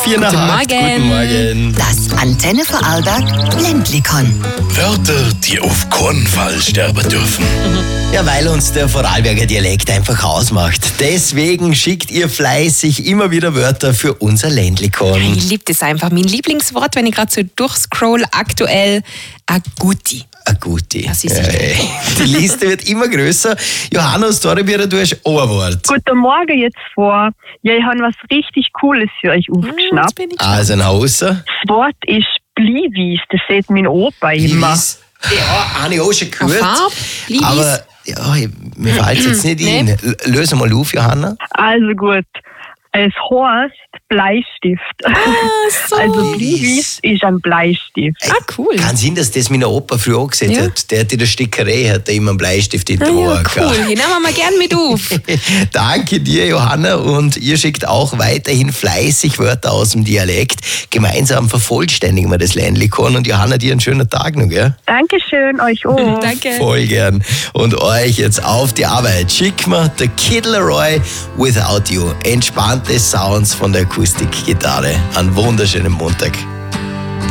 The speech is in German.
4:08. Guten Morgen. Das Antenne Vorarlberg Ländlikon. Wörter, die auf keinen Fall sterben dürfen. Ja, weil uns der Vorarlberger Dialekt einfach ausmacht. Deswegen schickt ihr fleißig immer wieder Wörter für unser Ländlikon. Ich liebe das einfach. Mein Lieblingswort, wenn ich gerade so durchscroll, aktuell, Aguti. Aguti. Das ist Die Liste wird immer größer. Johanna aus Dornbirn, du hast ein Wort. Guten Morgen jetzt vor. Ja, ich habe was richtig Cooles für euch aufgeschnappt. bin ich Also ein Hauser. Das Wort ist Blivis. Das sieht mein Opa immer. Livis. Ja, habe ich auch schon gehört. Farb, Livis. Aber ja, mir fällt es jetzt nicht ein. Löse mal auf, Johanna. Also gut. Es heißt Bleistift. so. Also Blivis ist ein Bleistift. Cool. Kann sein, dass das mein Opa früher auch gesehen hat. Der hat in der Stickerei hat immer einen Bleistift in der Ja, Ohr cool. Den nehmen wir mal gern mit auf. Danke dir, Johanna. Und ihr schickt auch weiterhin fleißig Wörter aus dem Dialekt. Gemeinsam vervollständigen wir das Ländlikon. Und Johanna, dir einen schönen Tag noch, gell? Dankeschön, euch auch. Danke. Voll gern. Und euch jetzt auf die Arbeit. Schick mir der Kid Laroi Without You. Entspannte Sounds von der Akustikgitarre. Einen wunderschönen Montag.